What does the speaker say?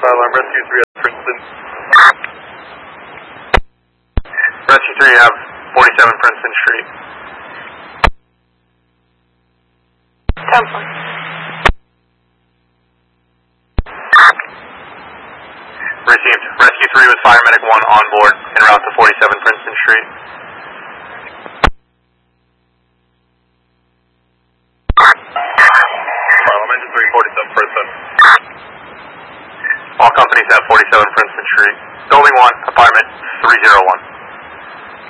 Fire alarm, Rescue 3 at Princeton. Rescue 3, you have 47 Princeton Street. 10-4. Received. Rescue 3 with Fire Medic 1 on board en route to 47 Princeton Street. Engine 347 Princeton. All companies at 47 Princeton Street. Building 1, apartment 301.